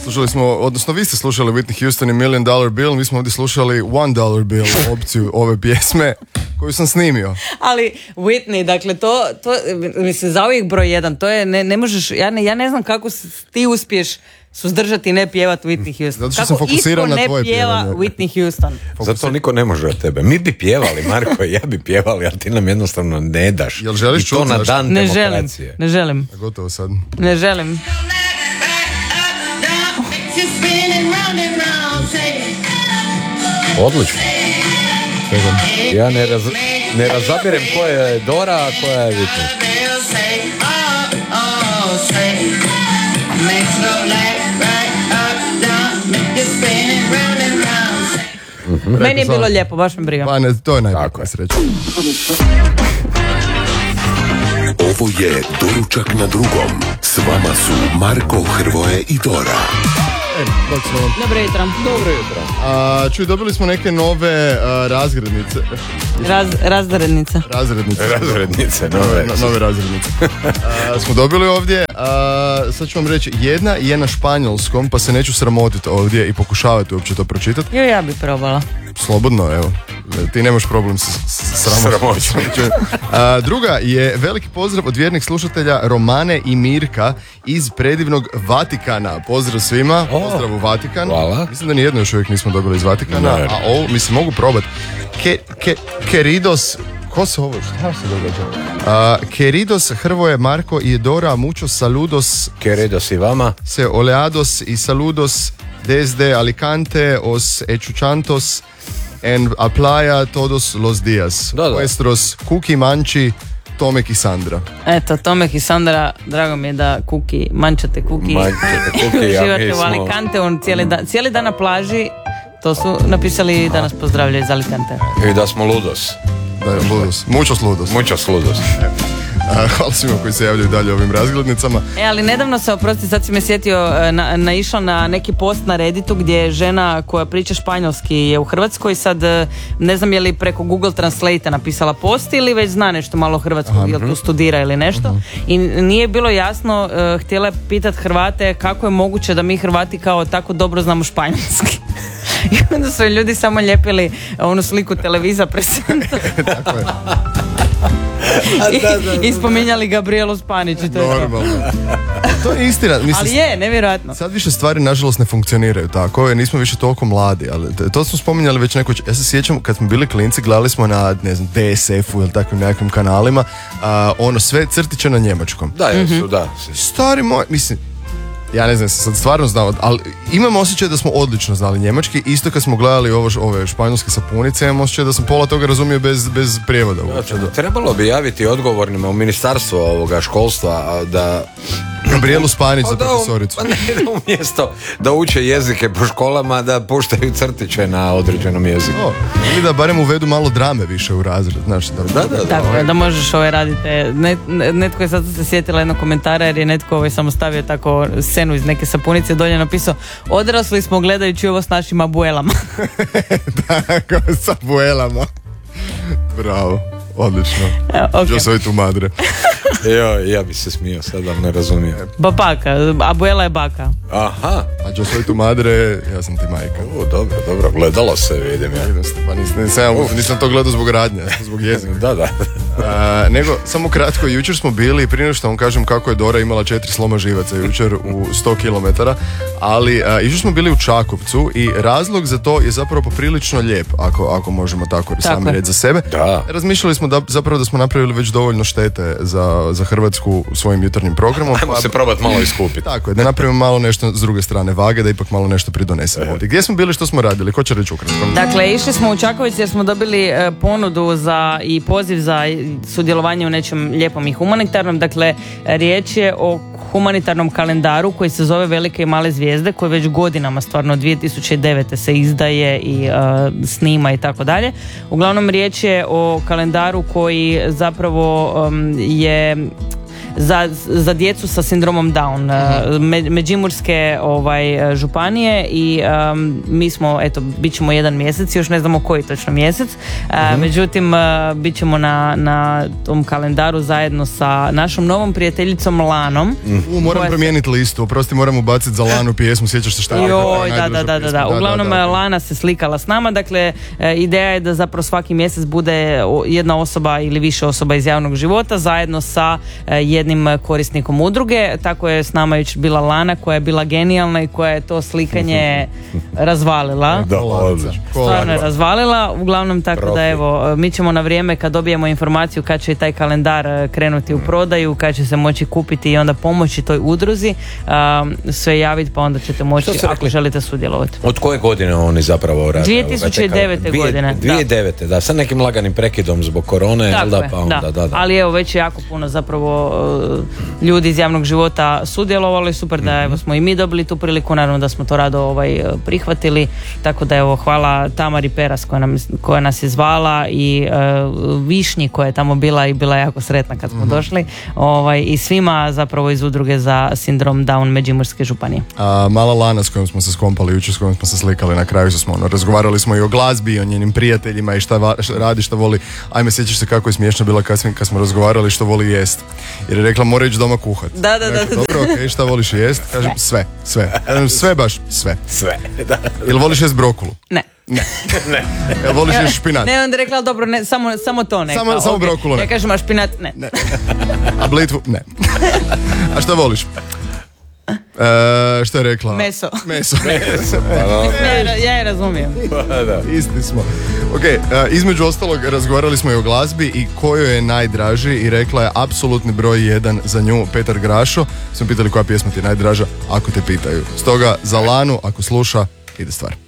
Slušali smo, odnosno vi ste slušali Whitney Houston i $1 Million Bill, mi smo ovdje slušali $1 Bill opciju ove pjesme koju sam snimio. Ali Whitney, dakle to mislim za ovih broj jedan, to je, ne možeš, ja ne znam kako ti uspiješ suzdržati ne pjevat Whitney Houston. Zato što sam fokusiran na tvoje pjeva pjevanje. Whitney Houston. Zato niko ne može od tebe. Mi bi pjevali, Marko, ja bi pjevali, ali ti nam jednostavno ne daš. Jel želiš i to čuti na zašto? dan demokracije. Ne želim. Gotovo sad. Ne želim. Odlično. Ja ne razabirem koja je Dora, a koja je Whitney. Meni je bilo lijepo, baš me briga. Pa ne, to je najbolja sreća. Ovo je Doručak na drugom. S vama su Marko, Hrvoje i Dora. Dobro jutro. Dobro jutro. Čuj, dobili smo neke nove razglednice. Razrednice. Razrednice, Nove razrednice. Smo dobili ovdje. Sad ću vam reći, jedna je na španjolskom, pa se neću sramotiti ovdje i pokušavati uopće to pročitati. Ja bi probala. Slobodno, evo. Ti nemaš problem sa sramoćom. Druga je veliki pozdrav od vjernih slušatelja Romane i Mirka iz predivnog Vatikana. Pozdrav svima, pozdrav u Vatikan. Hvala. Mislim da nijedno još uvijek nismo dobili iz Vatikana, a ovo, mislim, mogu probati. Queridos, ko se ovo, šta se događa? Queridos, Hrvoje, Marko i Dora, muchos saludos. Queridos i vama. Se oleados y saludos desde Alicante, os echuchantos en a playa todos los días. Vuestros Kuki, Manči, Tomek i Sandra. Eto, Tomek i Sandra, drago mi je da mančate kuki. Živate u Alicante, on cijeli dan na plaži, to su napisali da nas pozdravljaju iz Alicante. I da smo ludos. Ludos. Muchos ludos. Muchos ludos. Hvala svima koji se javljaju dalje ovim razglednicama. Ali nedavno se, oprosti, sad si me sjetio, naišao na neki post na Redditu gdje je žena koja priča španjolski je u Hrvatskoj. Sad ne znam je li preko Google Translate napisala post ili već zna nešto malo hrvatskog, jel tu studira ili nešto. I nije bilo jasno, htjela je pitati Hrvate kako je moguće da mi Hrvati kao tako dobro znamo španjolski. I onda su ljudi samo lijepili onu sliku televizora presenta. Tako je. I spominjali Gabrielu Spanić i to je normalno. To je istina. Mislim, ali je, nevjerojatno. Sad više stvari nažalost ne funkcioniraju tako, jer nismo više toliko mladi, ali to smo spominjali već neko. Ja se sjećam kad smo bili klinci, gledali smo na, ne znam, DSF-u ili takvim nekakvim kanalima, ono sve crtiće na njemačkom. Da, jesu, da. Stari moj, mislim, ja ne znam, sam sad stvarno znao, ali imam osjećaj da smo odlično znali njemački. Isto kad smo gledali ove španjolske sapunice, imam osjećaj da sam pola toga razumio bez prijevoda. Trebalo bi javiti odgovornima u ministarstvu ovoga školstva da Gabrielu Spanić za profesoricu. Umjesto da uče jezike po školama, da puštaju crtiće na određenom jeziku. Ili da barem uvedu malo drame više u razred. Znaš, da možeš raditi. Netko je sad se sjetila jednog komentara jer je netko samo stavio tako scenu iz neke sapunice, dolje napisao: odrasli smo gledajući ovo s našim abuelama. Da, s abuelama. Bravo, odlično. Yo soy tu madre. Ja bi se smio sad, ali ne razumijem. Baka, abuela je baka. Aha. A yo soy tu madre, ja sam ti majka. Dobro, gledalo se, vidim ja. Pa nisam to gledao zbog radnje, zbog jezika. Da. Nego, samo kratko, jučer smo bili, prije što vam kažem kako je Dora imala 4 sloma živaca jučer u 100 km, ali jučer smo bili u Čakovcu i razlog za to je zapravo poprilično lijep, ako možemo tako sami reći za sebe. Da. Razmišljali smo da smo napravili već dovoljno štete za Hrvatsku svojim jutarnjim programom. Ajmo se probati malo iskupiti. Tako je, da napravimo malo nešto s druge strane vage, da ipak malo nešto pridonesemo ovdje. Gdje smo bili, što smo radili? Ko će reći ukratko? Dakle, išli smo u Čakovic jer smo dobili ponudu i poziv za sudjelovanje u nečem lijepom i humanitarnom. Dakle, riječ je o humanitarnom kalendaru koji se zove Velike i male zvijezde, koji već godinama, stvarno 2009. se izdaje i snima i tako dalje. Uglavnom riječ je o kalendaru koji zapravo je za djecu sa sindromom Down, Međimurske županije i mi smo, eto, bit ćemo 1 mjesec, još ne znamo koji točno mjesec, međutim bit ćemo na tom kalendaru zajedno sa našom novom prijateljicom Lanom. Moram promijeniti listu, oprosti, moram ubaciti za Lanu pjesmu, sjećaš se šta je? Da. Uglavnom Lana se slikala s nama, dakle ideja je da zapravo svaki mjesec bude jedna osoba ili više osoba iz javnog života zajedno sa jednim korisnikom udruge. Tako je s nama jučer bila Lana koja je bila genijalna i koja je to slikanje razvalila. Stvarno je razvalila. Uglavnom tako da evo, mi ćemo na vrijeme kad dobijemo informaciju kad će taj kalendar krenuti u prodaju, kad će se moći kupiti i onda pomoći toj udruzi, sve javiti pa onda ćete moći ako želite sudjelovati. Od koje godine oni zapravo rade? 2009. godine. 2009. Da, sa nekim laganim prekidom zbog korone. Da. Ali evo, već je jako puno zapravo ljudi iz javnog života sudjelovali, super da evo smo i mi dobili tu priliku, naravno da smo to rado prihvatili, tako da evo hvala Tamari Peras koja nas je zvala i Višnji koja je tamo bila i bila jako sretna kad smo došli, i svima zapravo iz udruge za sindrom Down Međimurske županije. Mala Lana s kojom smo se skompali jučer, s kojom smo se slikali, na kraju smo razgovarali smo i o glazbi i o njenim prijateljima i šta radi, šta voli. Ajme, sjećaš se kako je smiješno bila kad smo razgovarali što voli jest, jer je rekla mora ići doma kuhat. Da. Dobro, okej, šta voliš jest? Kažem sve. Sve baš sve. Da. Jel voliš jest brokulu? Ne. Jel voliš jest špinat? Ne, onda je rekla dobro, ne, samo to ne. Samo brokulu ne. Ja kažem, a špinat ne. A blitvu ne. A šta voliš? Što je rekla? Meso. Ja je razumijem. Isti smo. Ok, između ostalog razgovarali smo i o glazbi i kojoj je najdraži i rekla je apsolutni broj 1 za nju Petar Grašo. Smo pitali koja pjesma ti je najdraža, ako te pitaju. Stoga za Lanu, ako sluša, ide stvar.